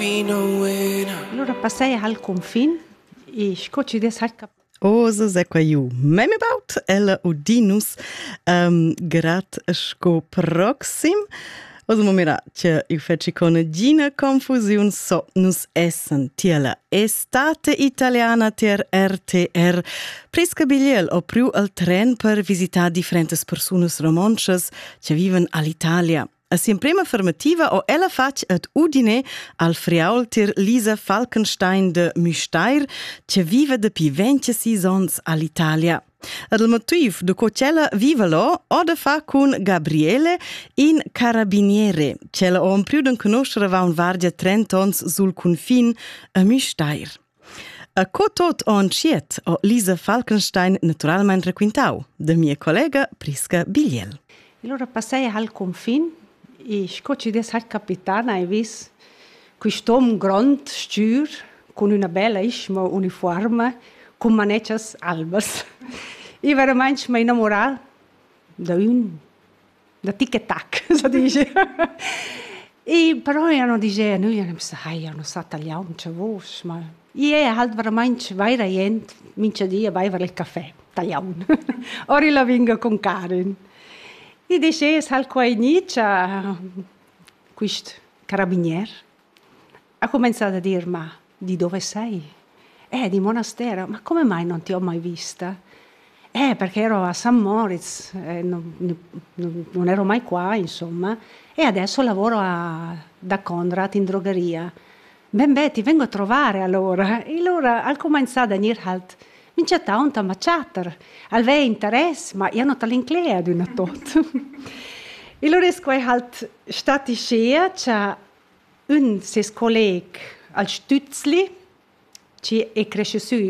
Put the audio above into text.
Allora passai al confin e scoci des halt cap. Osa se qua ju meme baut ella udinus grat sco proxim. Osa mo mira che io feci con gina confusiun so nus essen tiela estate italiana ter RTR presca bigliel o priu al tren per visitar differentes persunas romanches che viven all'Italia. A sia prima formativa o ella fac ad Udine al Friaul ter Lisa Falkenstein de Müstair che vive de pi 26 ans all'Italia. Ad il motiv de co cella vive lo o de fa con Gabriele in Carabiniere. Cella o un priu d'en conoscere va un vargia 30 ans sul confin a Müstair. A co tot o anciet o Lisa Falkenstein naturalmente requintau, de mia collega Prisca Bigliel. Allora passai al confin e scoci des halt capitana e vis quist'om grand stür con una bella isma uniforme con maneccias albas. I veramente mi innamorà da tic e tac, so dice. E però hanno dice, noi hanno sa tagliare un chavos, ma io halt veramente vaira gente, mince dia vai il caffè, tagliaun. Ora la vinga con Karen. E dice, halt qua inicia questo carabinier. Ha cominciato a dire, ma di dove sei? Di monastero. Ma come mai non ti ho mai vista? Perché ero a San Moritz, non ero mai qua, insomma. E adesso lavoro da Conrad in drogheria. Ben, ti vengo a trovare allora. E allora ha cominciato a dire halt, mince tanta ma chatter. Aveva interesse, ma io non te l'inclea di una tot. E allora è halt stati scea, c'è un ses colleg al Stützli, che è cresciuto